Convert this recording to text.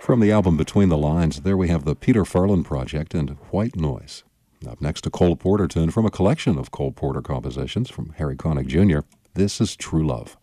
From the album Between the Lines, there we have the Peter Farland Project and White Noise. Up next, a Cole Porter tune from a collection of Cole Porter compositions from Harry Connick Jr. This is True Love.